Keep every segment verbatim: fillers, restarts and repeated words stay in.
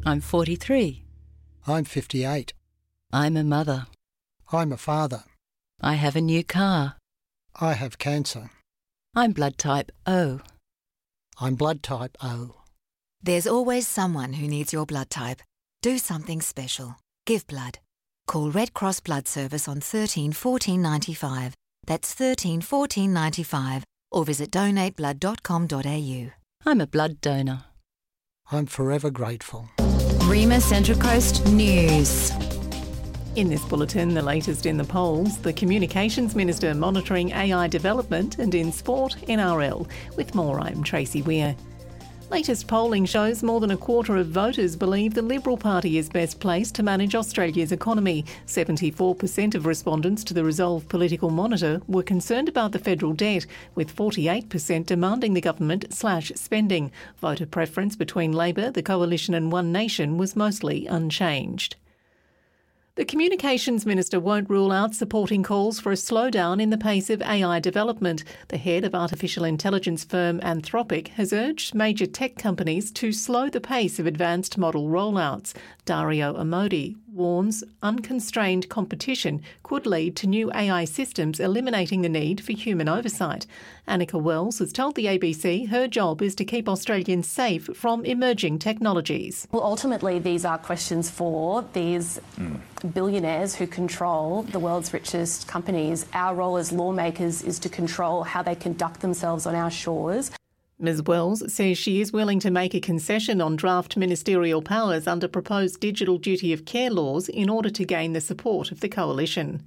I'm forty-three. I'm fifty-eight. I'm a mother. I'm a father. I have a new car. I have cancer. I'm blood type O. I'm blood type O. There's always someone who needs your blood type. Do something special. Give blood. Call Red Cross Blood Service on thirteen fourteen ninety-five. That's thirteen fourteen ninety-five. Or visit donate blood dot com dot a u. I'm a blood donor. I'm forever grateful. Rima Central Coast News. In this bulletin, the latest in the polls, the Communications Minister monitoring A I development, and in sport, N R L. With more, I'm Tracy Weir. Latest polling shows more than a quarter of voters believe the Liberal Party is best placed to manage Australia's economy. seventy-four percent of respondents to the Resolve Political Monitor were concerned about the federal debt, with forty-eight percent demanding the government slash spending. Voter preference between Labor, the Coalition and One Nation was mostly unchanged. The Communications Minister won't rule out supporting calls for a slowdown in the pace of A I development. The head of artificial intelligence firm Anthropic has urged major tech companies to slow the pace of advanced model rollouts. Dario Amodi warns unconstrained competition could lead to new A I systems eliminating the need for human oversight. Annika Wells has told the A B C her job is to keep Australians safe from emerging technologies. Well, ultimately, these are questions for these mm. billionaires who control the world's richest companies. Our role as lawmakers is to control how they conduct themselves on our shores. Ms Wells says she is willing to make a concession on draft ministerial powers under proposed digital duty of care laws in order to gain the support of the coalition.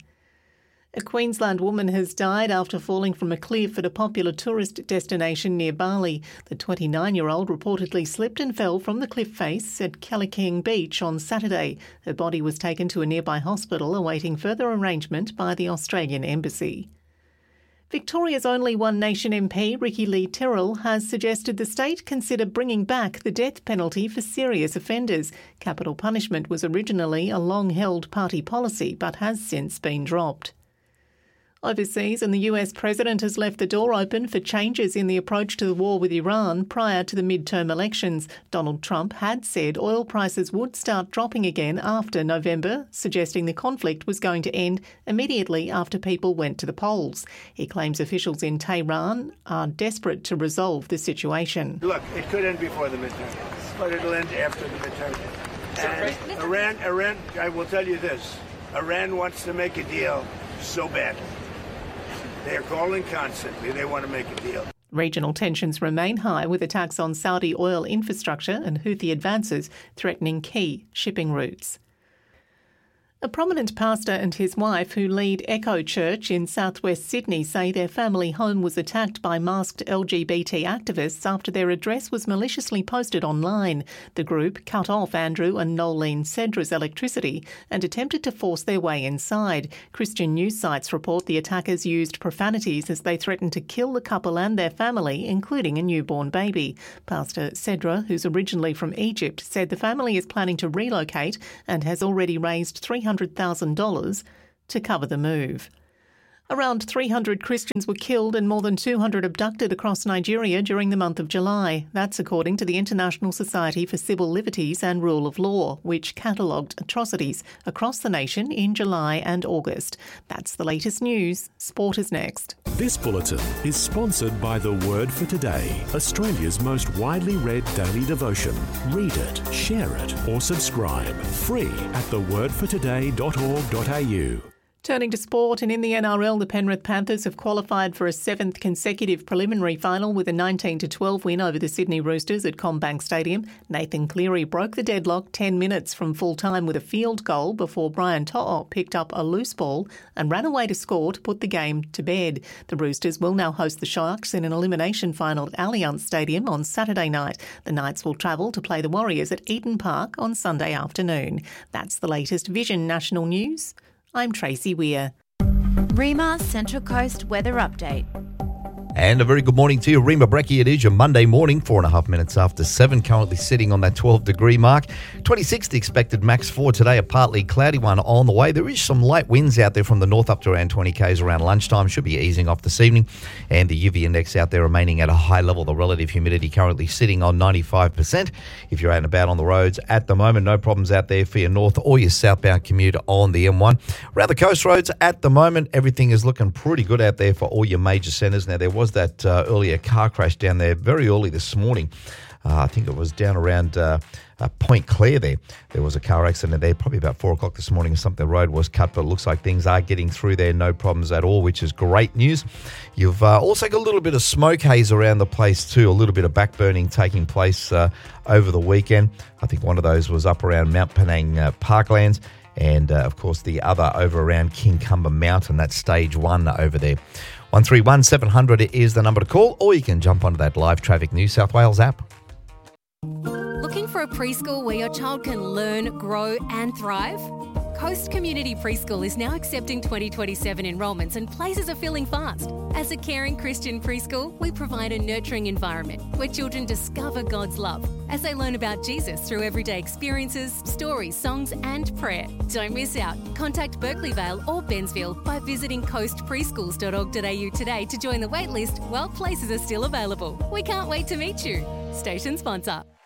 A Queensland woman has died after falling from a cliff at a popular tourist destination near Bali. The twenty-nine-year-old reportedly slipped and fell from the cliff face at Kellyking Beach on Saturday. Her body was taken to a nearby hospital awaiting further arrangement by the Australian Embassy. Victoria's only One Nation M P, Ricky Lee-Tyrrell, has suggested the state consider bringing back the death penalty for serious offenders. Capital punishment was originally a long-held party policy but has since been dropped. Overseas, and the U S president has left the door open for changes in the approach to the war with Iran prior to the midterm elections. Donald Trump had said oil prices would start dropping again after November, suggesting the conflict was going to end immediately after people went to the polls. He claims officials in Tehran are desperate to resolve the situation. Look, it could end before the midterm, but it'll end after the midterm. And Iran, Iran, I will tell you this, Iran wants to make a deal so badly. They're calling constantly. They want to make a deal. Regional tensions remain high, with attacks on Saudi oil infrastructure and Houthi advances threatening key shipping routes. A prominent pastor and his wife who lead Echo Church in southwest Sydney say their family home was attacked by masked L G B T activists after their address was maliciously posted online. The group cut off Andrew and Nolene Cedra's electricity and attempted to force their way inside. Christian news sites report the attackers used profanities as they threatened to kill the couple and their family, including a newborn baby. Pastor Cedra, who's originally from Egypt, said the family is planning to relocate and has already raised three hundred thousand dollars to cover the move. Around three hundred Christians were killed and more than two hundred abducted across Nigeria during the month of July. That's according to the International Society for Civil Liberties and Rule of Law, which catalogued atrocities across the nation in July and August. That's the latest news. Sport is next. This bulletin is sponsored by The Word for Today, Australia's most widely read daily devotion. Read it, share it or subscribe. Free at the word for today dot org dot a u. Turning to sport, and in the N R L, the Penrith Panthers have qualified for a seventh consecutive preliminary final with a nineteen to twelve win over the Sydney Roosters at CommBank Stadium. Nathan Cleary broke the deadlock ten minutes from full-time with a field goal before Brian To'o picked up a loose ball and ran away to score to put the game to bed. The Roosters will now host the Sharks in an elimination final at Allianz Stadium on Saturday night. The Knights will travel to play the Warriors at Eden Park on Sunday afternoon. That's the latest Vision National News. I'm Tracy Weir. Rima Central Coast Weather Update. And a very good morning to you, Rima Brecky. It is your Monday morning, four and a half minutes after seven, currently sitting on that twelve degree mark. twenty-six expected max for today, a partly cloudy one on the way. There is some light winds out there from the north up to around twenty kays around lunchtime. Should be easing off this evening. And the U V index out there remaining at a high level. The relative humidity currently sitting on ninety-five percent. If you're out and about on the roads at the moment, no problems out there for your north or your southbound commuter on the M one. Around the coast roads at the moment, everything is looking pretty good out there for all your major centres. Now, there was that uh, earlier car crash down there very early this morning. Uh, I think it was down around uh, uh, Point Clare there. There was a car accident there probably about four o'clock this morning. Something, the road was cut, but it looks like things are getting through there. No problems at all, which is great news. You've uh, also got a little bit of smoke haze around the place too, a little bit of backburning taking place uh, over the weekend. I think one of those was up around Mount Penang uh, Parklands. And, uh, of course, the other over around Kincumber Mountain, that's stage one over there. one three one seven hundred is the number to call, or you can jump onto that live Traffic New South Wales app. Looking for a preschool where your child can learn, grow and thrive? Coast Community Preschool is now accepting twenty twenty-seven enrolments and places are filling fast. As a caring Christian preschool, we provide a nurturing environment where children discover God's love as they learn about Jesus through everyday experiences, stories, songs and prayer. Don't miss out. Contact Berkeley Vale or Bensville by visiting coast preschools dot org dot a u today to join the waitlist while places are still available. We can't wait to meet you. Station sponsor.